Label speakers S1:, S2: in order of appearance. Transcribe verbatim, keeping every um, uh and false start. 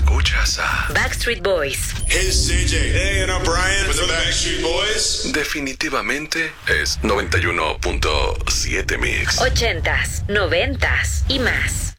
S1: Escuchas a
S2: Backstreet Boys.
S3: Hey, it's C J. Hey, and I'm Brian from the Backstreet Boys.
S1: Definitivamente es noventa y uno punto siete Mix.
S2: Ochentas, noventas y más.